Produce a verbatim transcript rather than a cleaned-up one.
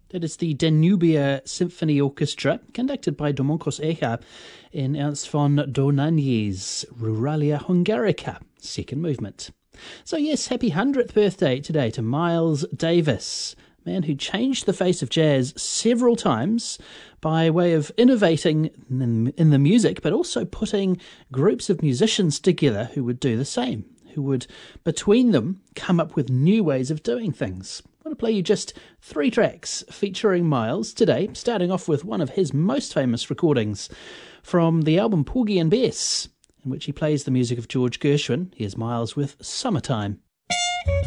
That is the Danubia Symphony Orchestra, conducted by Domokos Echa in Ernst von Dohnanyi's Ruralia Hungarica, second movement. So yes, happy hundredth birthday today to Miles Davis, man who changed the face of jazz several times by way of innovating in, in the music, but also putting groups of musicians together who would do the same, who would, between them, come up with new ways of doing things. I want to play you just three tracks featuring Miles today, starting off with one of his most famous recordings from the album Porgy and Bess, in which he plays the music of George Gershwin. Here's Miles with Summertime.